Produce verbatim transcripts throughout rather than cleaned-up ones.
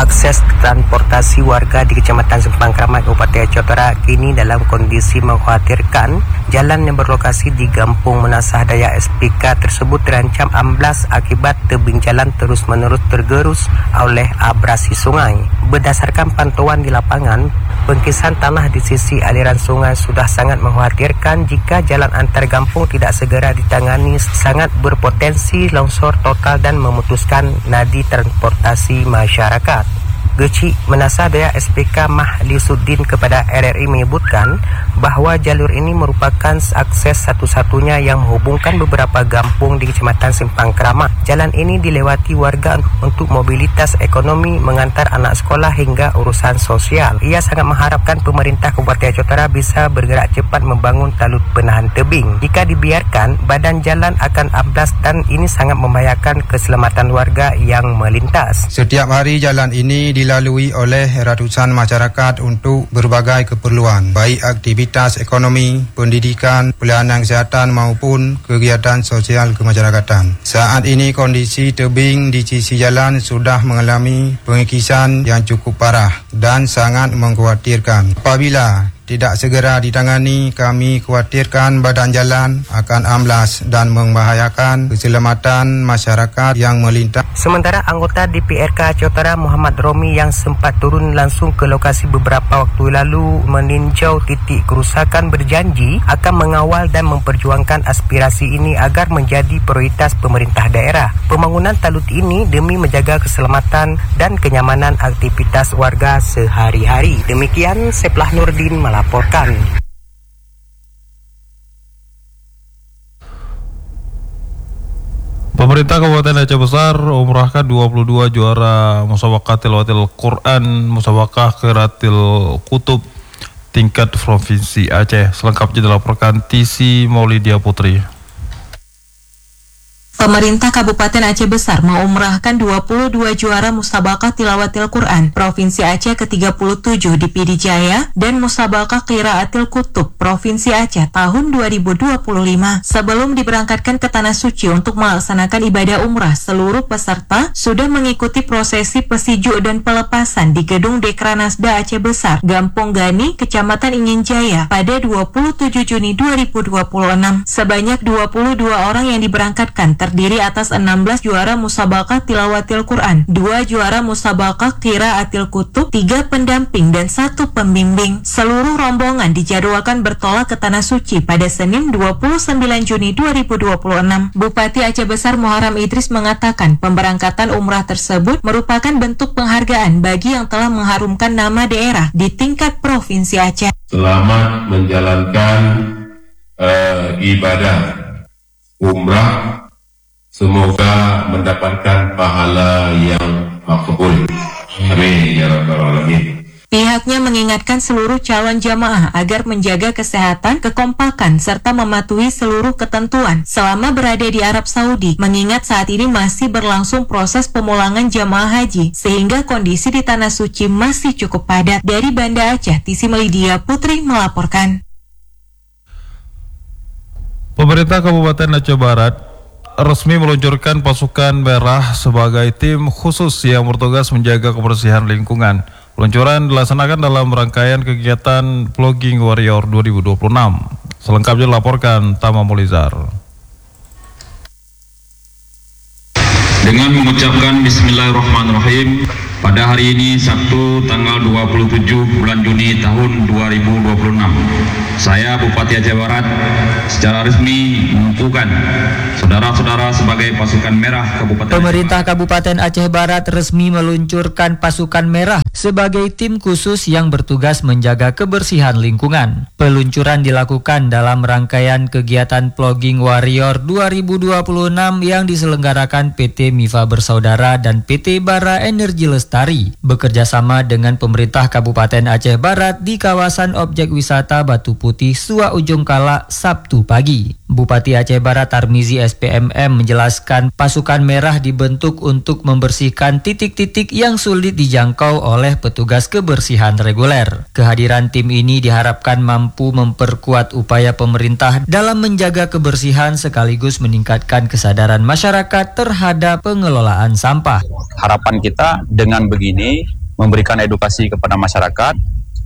Akses transportasi warga di Kecamatan Sempang Kramat, Kabupaten Aceh Utara kini dalam kondisi mengkhawatirkan. Jalan yang berlokasi di Kampung Menasah Daya S P K tersebut terancam amblas akibat tebing jalan terus-menerus tergerus oleh abrasi sungai. Berdasarkan pantauan di lapangan, pengkisan tanah di sisi aliran sungai sudah sangat mengkhawatirkan. Jika jalan antar kampung tidak segera ditangani, sangat berpotensi longsor total dan memutuskan nadi transportasi masyarakat. Geci Menasah Daya S P K Mahlisuddin kepada R R I menyebutkan bahwa jalur ini merupakan akses satu-satunya yang menghubungkan beberapa kampung di Kecamatan Sempang Kramat. Jalan ini dilewati warga untuk mobilitas ekonomi, mengantar anak sekolah hingga urusan sosial. Ia sangat mengharapkan pemerintah Kabupaten Aceh Utara bisa bergerak cepat membangun talut penahan tebing. Jika dibiarkan, badan jalan akan amblas dan ini sangat membahayakan keselamatan warga yang melintas. Setiap hari jalan ini dilalui oleh ratusan masyarakat untuk berbagai keperluan, baik aktivitas ekonomi, pendidikan, pelayanan kesihatan maupun kegiatan sosial kemasyarakatan. Saat ini kondisi tebing di sisi jalan sudah mengalami pengikisan yang cukup parah dan sangat mengkhawatirkan. Apabila tidak segera ditangani, kami khawatirkan badan jalan akan amblas dan membahayakan keselamatan masyarakat yang melintas. Sementara anggota D P R K Aceh Utara Muhammad Romi yang sempat turun langsung ke lokasi beberapa waktu lalu meninjau titik kerusakan berjanji akan mengawal dan memperjuangkan aspirasi ini agar menjadi prioritas pemerintah daerah. Pembangunan talut ini demi menjaga keselamatan dan kenyamanan aktivitas warga sehari-hari. Demikian Seplah Nurdin melaporkan. Pemerintah Kabupaten Aceh Besar umrahkan dua puluh dua juara musabaqah tilawatil Quran, musabaqah qiraatil kutub tingkat Provinsi Aceh. Selengkapnya dilaporkan T C Maulidia Putri. Pemerintah Kabupaten Aceh Besar mengumrahkan dua puluh dua juara musabaqah tilawatil Quran Provinsi Aceh ke tiga puluh tujuh di Pidi Jaya dan musabaqah qiraatil kutub Provinsi Aceh tahun dua ribu dua puluh lima. Sebelum diberangkatkan ke Tanah Suci untuk melaksanakan ibadah umrah, seluruh peserta sudah mengikuti prosesi pesijuk dan pelepasan di Gedung Dekranasda Aceh Besar, Gampong Gani, Kecamatan Ingin Jaya pada dua puluh tujuh Juni dua ribu dua puluh enam. Sebanyak dua puluh dua orang yang diberangkatkan terdiri atas enam belas juara musabaqah tilawatil Quran, dua juara musabaqah qiraatil kutub, tiga pendamping dan satu pembimbing. Seluruh rombongan dijadwalkan bertolak ke Tanah Suci pada Senin dua puluh sembilan Juni dua ribu dua puluh enam. Bupati Aceh Besar Muharram Idris mengatakan pemberangkatan umrah tersebut merupakan bentuk penghargaan bagi yang telah mengharumkan nama daerah di tingkat Provinsi Aceh. Selamat menjalankan uh, ibadah umrah. Semoga mendapatkan pahala yang makbul. Amin ya rabbal alamin. Pihaknya mengingatkan seluruh calon jamaah agar menjaga kesehatan, kekompakan, serta mematuhi seluruh ketentuan selama berada di Arab Saudi, mengingat saat ini masih berlangsung proses pemulangan jamaah haji, sehingga kondisi di Tanah Suci masih cukup padat. Dari Banda Aceh, T C Maulidia Putri melaporkan. Pemerintah Kabupaten Aceh Barat resmi meluncurkan pasukan merah sebagai tim khusus yang bertugas menjaga kebersihan lingkungan. Peluncuran dilaksanakan dalam rangkaian kegiatan Vlogging Warrior dua ribu dua puluh enam. Selengkapnya dilaporkan Tama Mulizar. Dengan mengucapkan Bismillahirrahmanirrahim, pada hari ini Sabtu tanggal dua puluh tujuh bulan Juni tahun dua ribu dua puluh enam, saya Bupati Aceh Barat secara resmi mengukuhkan saudara-saudara sebagai pasukan merah Kabupaten Pemerintah Kabupaten Aceh Barat resmi meluncurkan pasukan merah sebagai tim khusus yang bertugas menjaga kebersihan lingkungan. Peluncuran dilakukan dalam rangkaian kegiatan Vlogging Warrior dua ribu dua puluh enam yang diselenggarakan P T Mifa Bersaudara dan P T Bara Energi Lestari bekerjasama dengan pemerintah Kabupaten Aceh Barat di kawasan objek wisata Batu Putih, Suwa Ujung Kala, Sabtu pagi. Bupati Aceh Barat Tarmizi S P M M menjelaskan pasukan merah dibentuk untuk membersihkan titik-titik yang sulit dijangkau oleh petugas kebersihan reguler. Kehadiran tim ini diharapkan mampu memperkuat upaya pemerintah dalam menjaga kebersihan sekaligus meningkatkan kesadaran masyarakat terhadap pengelolaan sampah. Harapan kita dengan begini memberikan edukasi kepada masyarakat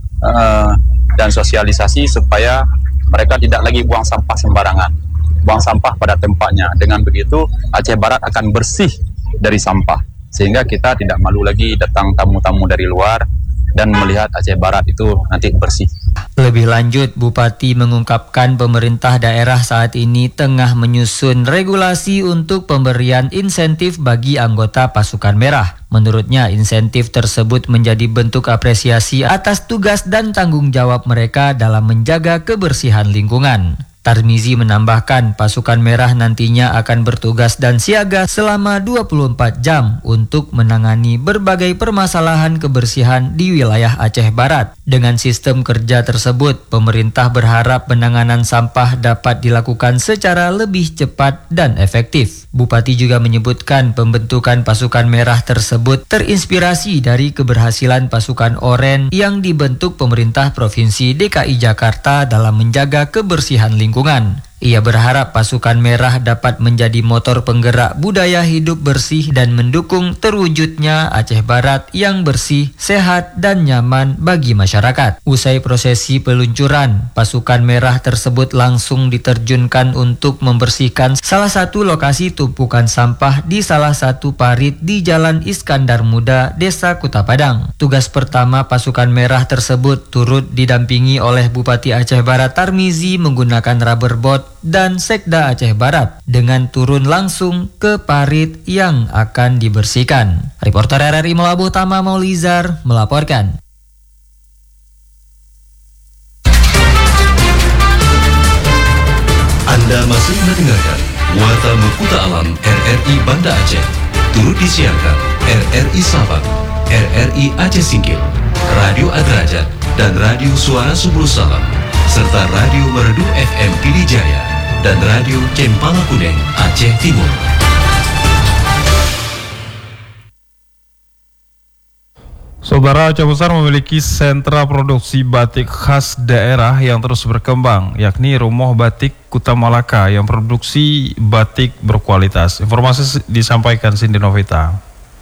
uh, dan sosialisasi supaya mereka tidak lagi buang sampah sembarangan, buang sampah pada tempatnya. Dengan begitu Aceh Barat akan bersih dari sampah, sehingga kita tidak malu lagi datang tamu-tamu dari luar dan melihat Aceh Barat itu nanti bersih. Lebih lanjut, Bupati mengungkapkan pemerintah daerah saat ini tengah menyusun regulasi untuk pemberian insentif bagi anggota pasukan merah. Menurutnya, insentif tersebut menjadi bentuk apresiasi atas tugas dan tanggung jawab mereka dalam menjaga kebersihan lingkungan. Tarmizi menambahkan pasukan merah nantinya akan bertugas dan siaga selama dua puluh empat jam untuk menangani berbagai permasalahan kebersihan di wilayah Aceh Barat. Dengan sistem kerja tersebut, pemerintah berharap penanganan sampah dapat dilakukan secara lebih cepat dan efektif. Bupati juga menyebutkan pembentukan pasukan merah tersebut terinspirasi dari keberhasilan pasukan oranye yang dibentuk pemerintah Provinsi D K I Jakarta dalam menjaga kebersihan lingkungan. Ia berharap pasukan merah dapat menjadi motor penggerak budaya hidup bersih dan mendukung terwujudnya Aceh Barat yang bersih, sehat, dan nyaman bagi masyarakat. Usai prosesi peluncuran, pasukan merah tersebut langsung diterjunkan untuk membersihkan salah satu lokasi tumpukan sampah di salah satu parit di Jalan Iskandar Muda, Desa Kutapadang. Tugas pertama pasukan merah tersebut turut didampingi oleh Bupati Aceh Barat Tarmizi menggunakan rubber boat dan Sekda Aceh Barat dengan turun langsung ke parit yang akan dibersihkan. Reporter R R I Melabuh Tama Maulizar melaporkan. Anda masih mendengarkan Warta Mekuta Alam R R I Banda Aceh. Turut disiarkan R R I Sabang, R R I Aceh Singkil, Radio Adrajat, dan Radio Suara Subul Salam, serta Radio Merdu F M Pidijaya dan Radio Cempala Kuneng Aceh Timur. Saudara, Aceh Besar memiliki sentra produksi batik khas daerah yang terus berkembang, yakni Rumah Batik Kuta Malaka yang produksi batik berkualitas. Informasi disampaikan Cindy Novita.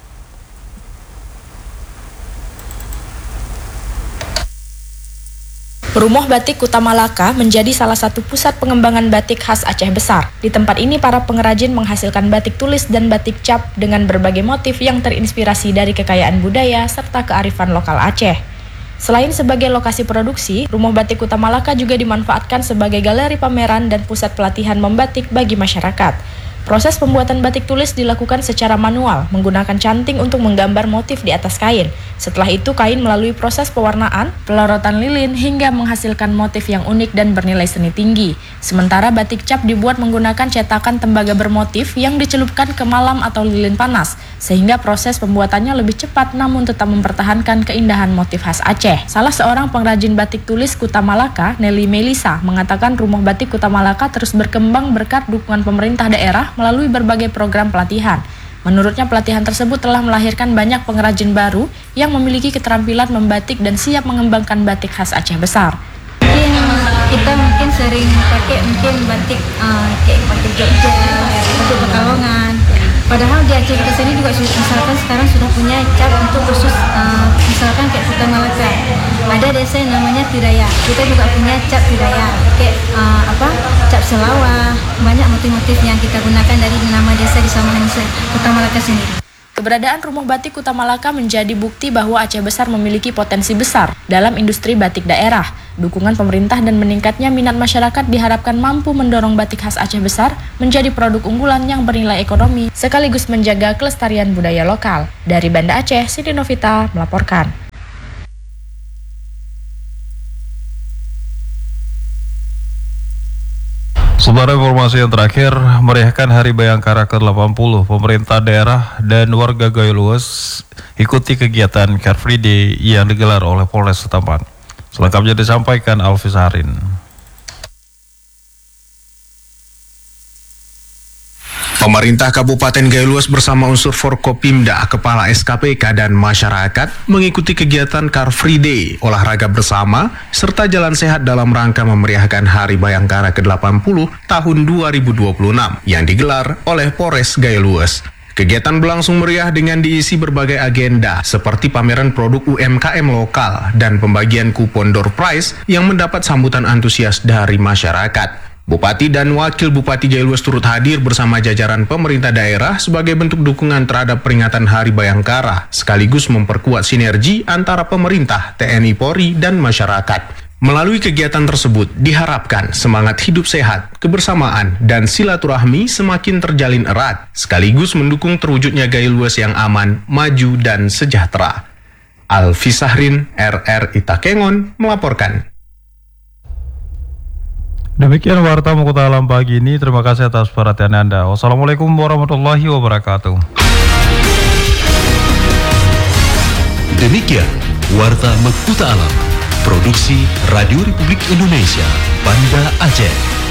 Rumah Batik Kuta Malaka menjadi salah satu pusat pengembangan batik khas Aceh Besar. Di tempat ini para pengrajin menghasilkan batik tulis dan batik cap dengan berbagai motif yang terinspirasi dari kekayaan budaya serta kearifan lokal Aceh. Selain sebagai lokasi produksi, Rumah Batik Kuta Malaka juga dimanfaatkan sebagai galeri pameran dan pusat pelatihan membatik bagi masyarakat. Proses pembuatan batik tulis dilakukan secara manual, menggunakan canting untuk menggambar motif di atas kain. Setelah itu, kain melalui proses pewarnaan, pelorotan lilin, hingga menghasilkan motif yang unik dan bernilai seni tinggi. Sementara batik cap dibuat menggunakan cetakan tembaga bermotif yang dicelupkan ke malam atau lilin panas, sehingga proses pembuatannya lebih cepat namun tetap mempertahankan keindahan motif khas Aceh. Salah seorang pengrajin batik tulis Kuta Malaka, Nelly Melisa, mengatakan Rumah Batik Kuta Malaka terus berkembang berkat dukungan pemerintah daerah melalui berbagai program pelatihan. Menurutnya, pelatihan tersebut telah melahirkan banyak pengrajin baru yang memiliki keterampilan membatik dan siap mengembangkan batik khas Aceh Besar. Mungkin kita mungkin sering pakai mungkin batik uh, kayak batik Jogja, batik Pekalongan. Padahal di Aceh kita sini juga misalkan sekarang sudah punya cap untuk khusus uh, misalkan kayak Kuta Malaka. Ada desa yang namanya Tiraya. Kita juga punya cap Tiraya. Kayak uh, apa? Cap Selawah. Banyak motif-motif yang kita gunakan dari nama desa di Samaran Kuta Malaka sendiri. Keberadaan Rumah Batik Kuta Malaka menjadi bukti bahwa Aceh Besar memiliki potensi besar dalam industri batik daerah. Dukungan pemerintah dan meningkatnya minat masyarakat diharapkan mampu mendorong batik khas Aceh Besar menjadi produk unggulan yang bernilai ekonomi sekaligus menjaga kelestarian budaya lokal. Dari Banda Aceh, Cindy Novita melaporkan. Saudara, informasi yang terakhir, meriahkan Hari Bayangkara ke delapan puluh, pemerintah daerah dan warga Gayo Lues ikuti kegiatan Car Free Day yang digelar oleh Polres setempat. Selengkapnya disampaikan Alfi Saharin. Pemerintah Kabupaten Gaeluas bersama unsur Forkopimda, Kepala S K P K dan masyarakat mengikuti kegiatan Car Free Day, olahraga bersama, serta jalan sehat dalam rangka memeriahkan Hari Bayangkara ke delapan puluh tahun dua ribu dua puluh enam yang digelar oleh Polres Gaeluas. Kegiatan berlangsung meriah dengan diisi berbagai agenda seperti pameran produk U M K M lokal dan pembagian kupon door prize yang mendapat sambutan antusias dari masyarakat. Bupati dan Wakil Bupati Gaeluas turut hadir bersama jajaran pemerintah daerah sebagai bentuk dukungan terhadap peringatan Hari Bayangkara, sekaligus memperkuat sinergi antara pemerintah, T N I Polri, dan masyarakat. Melalui kegiatan tersebut, diharapkan semangat hidup sehat, kebersamaan, dan silaturahmi semakin terjalin erat, sekaligus mendukung terwujudnya Gaeluas yang aman, maju, dan sejahtera. Alfi Sahrin, R R I Takengon, melaporkan. Demikian warta Mukuta Alam pagi ini. Terima kasih atas perhatian Anda. Wassalamualaikum warahmatullahi wabarakatuh. Demikian warta Mukuta Alam, produksi Radio Republik Indonesia, Banda Aceh.